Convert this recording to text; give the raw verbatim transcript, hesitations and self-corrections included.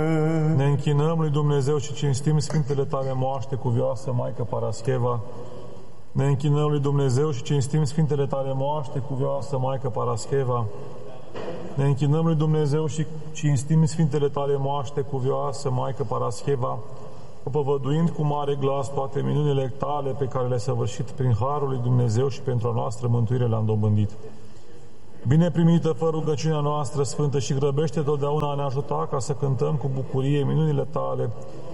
Ne închinăm lui Dumnezeu și cinstim Sfintele Tale moaște cuvioasă, Maică Parascheva. Ne închinăm lui Dumnezeu și cinstim Sfintele Tale moaște cuvioasă, Maică Parascheva. Ne închinăm lui Dumnezeu și cinstim Sfintele Tale moaște cuvioasă, Maică Parascheva, propovăduind cu mare glas toate minunile Tale pe care le-ai săvârșit prin harul lui Dumnezeu și pentru a noastră mântuire le-am dobândit. Bine primită, fă rugăciunea noastră sfântă și grăbește totdeauna a ne ajuta ca să cântăm cu bucurie minunile Tale